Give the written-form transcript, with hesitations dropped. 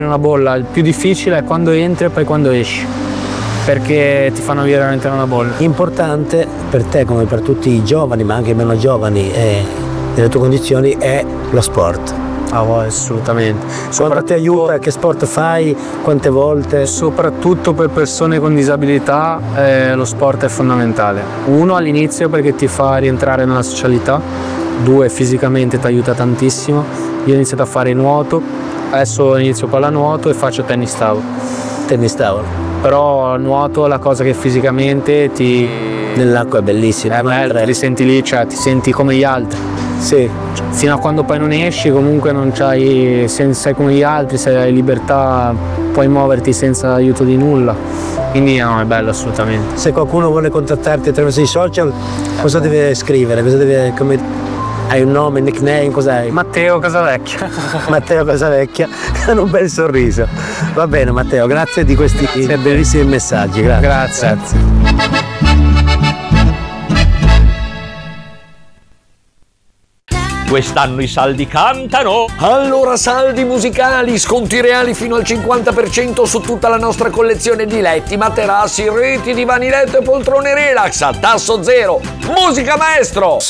una bolla, il più difficile è quando entri e poi quando esci, perché ti fanno vivere veramente in una bolla. Importante per te come per tutti i giovani, ma anche meno giovani nelle tue condizioni, è lo sport. Assolutamente. Quanto ti aiuta? Che sport fai? Quante volte? Soprattutto per persone con disabilità lo sport è fondamentale. Uno, all'inizio, perché ti fa rientrare nella socialità. Due, fisicamente ti aiuta tantissimo. Io ho iniziato a fare nuoto, adesso inizio pallanuoto e faccio tennis tavolo. Tennis tavolo. Però nuoto è la cosa che fisicamente ti... Nell'acqua è bellissimo. Ti senti lì, cioè ti senti come gli altri. Sì. Fino a quando poi non esci comunque non c'hai, sei come gli altri, se hai libertà puoi muoverti senza aiuto di nulla, quindi no, è bello assolutamente. Se qualcuno vuole contattarti attraverso i social, cosa deve scrivere? Hai un nome, un nickname, cos'hai? Matteo Casavecchia. Matteo Casavecchia, con un bel sorriso. Va bene Matteo, grazie di questi bellissimi messaggi, Grazie. Quest'anno i saldi cantano! Allora saldi musicali, sconti reali fino al 50% su tutta la nostra collezione di letti, materassi, reti, divani letto e poltrone relax a tasso zero. Musica maestro!